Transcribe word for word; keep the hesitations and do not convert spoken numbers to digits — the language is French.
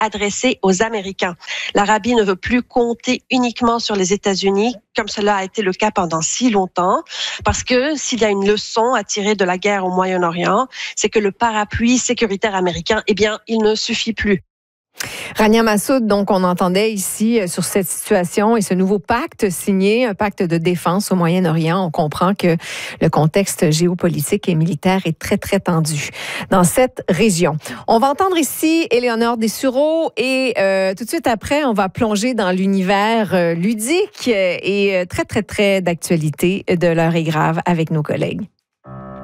adressée aux Américains. L'Arabie ne veut plus compter uniquement sur les États-Unis, comme cela a été le cas pendant si longtemps, parce que s'il y a une leçon à tirer de la guerre au Moyen-Orient, c'est que le parapluie sécuritaire américain, eh bien, il ne suffit plus. Rania Massoud, donc on entendait ici sur cette situation et ce nouveau pacte signé, un pacte de défense au Moyen-Orient. On comprend que le contexte géopolitique et militaire est très, très tendu dans cette région. On va entendre ici Éléonore Dessureau et euh, tout de suite après, on va plonger dans l'univers euh, ludique et euh, très, très, très d'actualité de l'heure est grave avec nos collègues.